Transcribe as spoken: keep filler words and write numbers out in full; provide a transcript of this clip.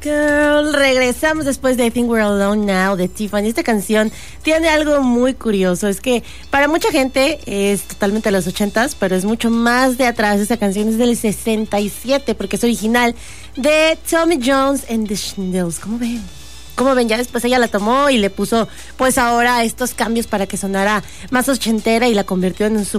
Girl, regresamos después de I Think We're Alone Now de Tiffany. Esta canción tiene algo muy curioso, es que para mucha gente es totalmente de los ochentas, pero es mucho más de atrás. Esta canción es del sesenta y siete porque es original de Tommy Jones and the Shindles. ¿Cómo ven? Como ven, ya después ella la tomó y le puso pues ahora estos cambios para que sonara más ochentera y la convirtió en un